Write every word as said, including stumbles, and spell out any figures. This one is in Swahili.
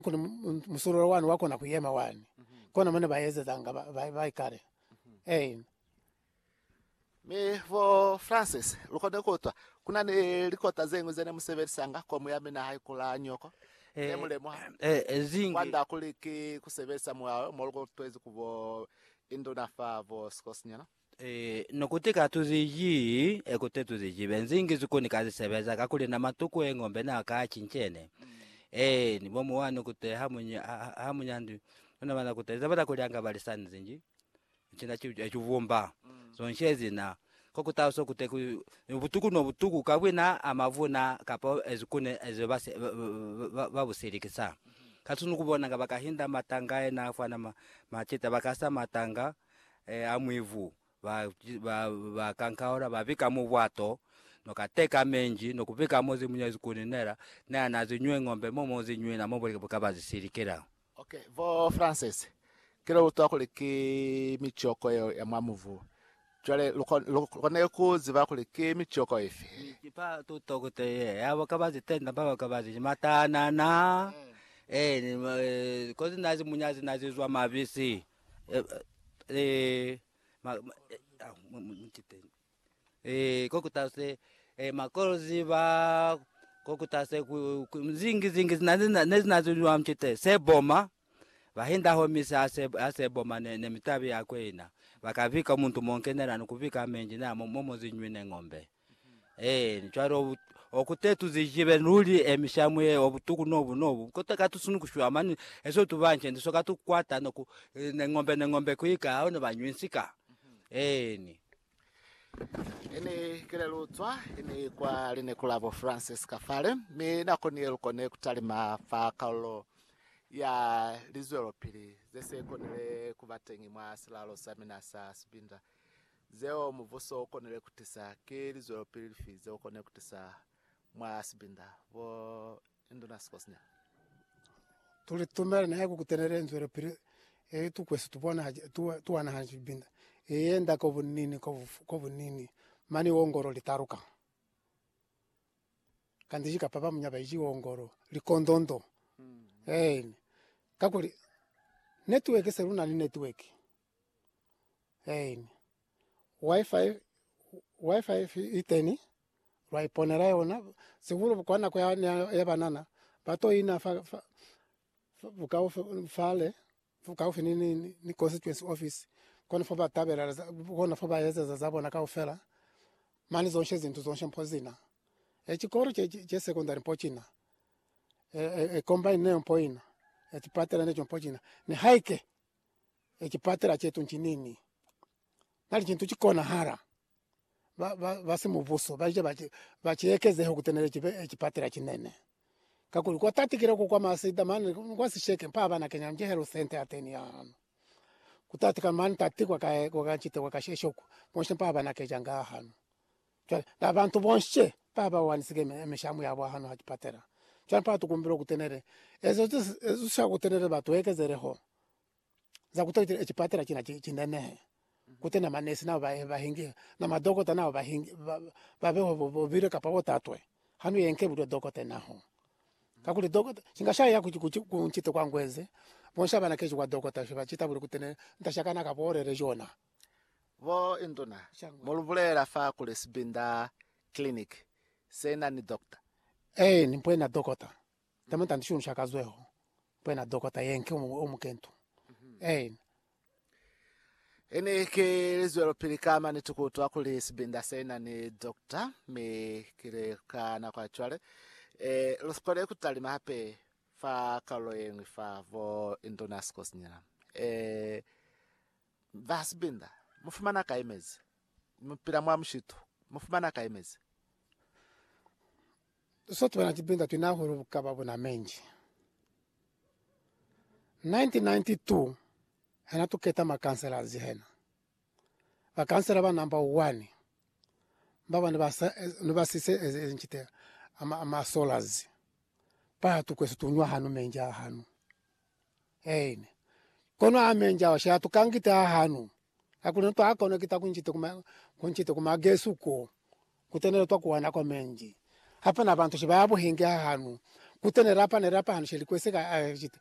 kuna musururo wanu wako na kuyema wani kona mwana bayeze zanga baikare eh me vo Francis lukonde kotwa kuna ni likota zengu zene museverisanga kwa muyame na haikula nyoko eh emulemo eh zingi kwanda kuliki kuseverisa mwa molgo twezi kuvo indona favo skosnyana eh nokutika tuziji ekote tuziji benzingi zikoni kazi sebeza kakuli na matuku engombe na akachinchene eh ni bomu wanu kute hamunya hamunyandu nona bana kuteza bada kulyanga balisani zinji china chuvumba so nshezi na kokutaso kute ubutuku no butuku kabwina amavuna kapo ezikune ezebase babusirikisa katunu kubona ngabakahinda matanga na afana machita bakasa matanga eh amwivu ba ba kankaora babika mu bwato nokateka menji nokubika mozi munyezi kuninera na nazinywe ngombe momo zinywe na mobo kabazisirikira. Okay vo Francis kila utakuliki michoko ya mwamuvu twale lokone ku ziba kuliki michoko ifi kipa tutokote yabo kabazitenda baba kabazi matana na eh ni kozi nazi munyazi nazizwa mabisi eh eh kokutase eh makorozi ba kokutase zingi zingi nazizwa mchite seboma bahinda ho misa ase ase boma ne mitabi yakwena bakavika umuntu monkenera nokuvika menji na momo zinywine ngombe eh ntwaro okutetu zijibe nuli emishamwe obutuku nobu nobu kotaka tusunu kushwa mani eso tubanje ndiso katukwata no ngombe ngombe kuika aho banywinsika eh ni ene kile lutwa ene kwa line kulavo Francis Kafale me nakoni elukone kutalima fa kaulo ya lizuelo pili zese konele kubatengi mwa silalo samina sa sibinda zeo muvuso konele kutisa ke lizuelo pili fi zeo konele kutisa mwa sibinda vo indona skosnya tuli tumere na yako kutenere nzwero pili e tukwese tubona tu tuana hanji binda e enda ko bunini ko ko bunini mani wongoro litaruka kandijika papa munyaba iji wongoro likondondo mm. eh kakuli network seruna ni network eh wifi wifi iteni raiponera yona seguro kwana kwa ya banana bato ina fa vukao fale vukao finini ni constituency office kona foba tabera kona foba yeza zabona ka ofela mani zonche zintu zonche mpozina echikoro che che secondary pochina e e combine ne mpoina etipatera ne chompochina ne haike echipatera chetu nchinini nali chintu chikona hara ba basi mubuso baje baje bachekeze ho kutenere echipatera chinene kakuli kwa tatikira kwa masida mani kwasisheke mpaba na Kenya mje hero center ateni ya kutatika mani tatikwa ka kwa chite kwa kasheshoku moshe mpaba na kejanga hano twa abantu bonche baba wanisike meshamu yabo hano hachipatera twa pa tukumbiro kutenere ezo ezo sha kutenere batu ekezereho za kutotira echipatera china chinene kutena manesi na bahingi na madokota na bahingi babeho bobire kapawo tatwe hanu yenke budo dokota naho kakuli dokota singasha ya kuchite kwa ngweze bonsha bana keje kwa dokota shiba chita buri kutenere ntashakana kapore regiona vo indona moluvulera fa kule sibinda clinic sena ni doctor eh ni mpwena dokota tamanta ndishunu shakazweho mpwena dokota yenke omukento eh ene ke lizuelo pili kama ni tukutwa kule sibinda sena ni doctor me kile kana kwa chwale eh loskole kutalima hape fa kalo yengi fa vo indona skosnyana eh vasbinda mufumana kaimezi mpira mwa mshitu mufumana kaimezi soto bana jibinda tunahuru kababo na menji nineteen ninety-two hena tuketa makansela zihena bakansela ba number one baba ne basise nchite ama ama solars pa tukwesu tunywa hanu menja hanu eyine kono amenja washa tukangita hanu akuna to akona kita kunchite kuma kunchite kuma gesuko kutenera to kuwana kwa menji hapa na bantu shibabo hinga hanu kute ne rapa ne rapa han sheli kwese ka